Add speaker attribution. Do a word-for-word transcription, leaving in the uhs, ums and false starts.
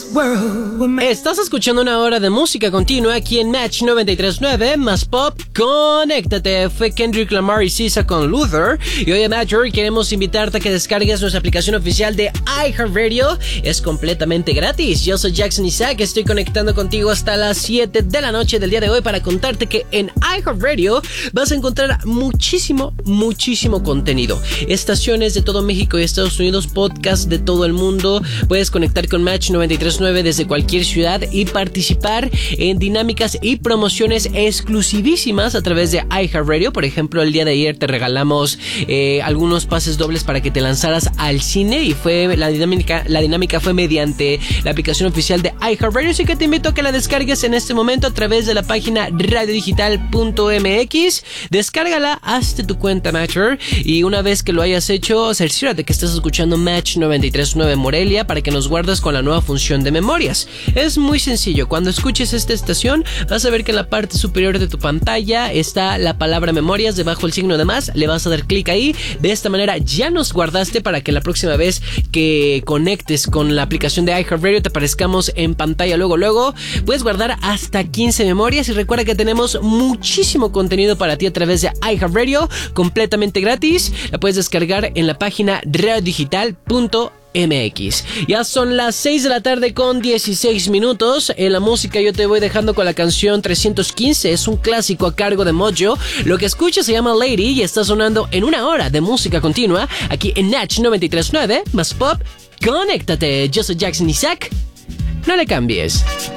Speaker 1: Estás escuchando una hora de música continua aquí en Match noventa y tres punto nueve más Pop. Conéctate. Fue Kendrick Lamar y S Z A con Luther. Y hoy en Match queremos invitarte a que descargues nuestra aplicación oficial de iHeartRadio. Es completamente gratis. Yo soy Jackson Isaac. Estoy conectando contigo hasta las siete de la noche del día de hoy para contarte que en iHeartRadio vas a encontrar muchísimo, muchísimo contenido. Estaciones de todo México y Estados Unidos, podcasts de todo el mundo. Puedes conectar con Match noventa y tres punto nueve desde cualquier ciudad y participar en dinámicas y promociones exclusivísimas a través de iHeartRadio. Por ejemplo, el día de ayer te regalamos eh, algunos pases dobles para que te lanzaras al cine y fue la dinámica, la dinámica fue mediante la aplicación oficial de iHeartRadio, así que te invito a que la descargues en este momento a través de la página radio digital punto m x. Descárgala, hazte tu cuenta Matcher y una vez que lo hayas hecho, cerciórate que estás escuchando Match noventa y tres punto nueve Morelia para que nos guardes con la nueva función de memorias. Es muy sencillo. Cuando escuches esta estación vas a ver que en la parte superior de tu pantalla está la palabra memorias, debajo el signo de más, le vas a dar clic ahí. De esta manera ya nos guardaste para que la próxima vez que conectes con la aplicación de iHeartRadio te aparezcamos en pantalla luego luego. Puedes guardar hasta quince memorias y recuerda que tenemos muchísimo contenido para ti a través de iHeartRadio completamente gratis. La puedes descargar en la página radio digital punto m x. Ya son las seis de la tarde con dieciséis minutos. En la música yo te voy dejando con la canción trescientos quince. Es un clásico a cargo de Mojo. Lo que escuchas se llama Lady y está sonando en una hora de música continua aquí en Match noventa y tres punto nueve más Pop. Conéctate. Yo soy Jackson Isaac. No le cambies.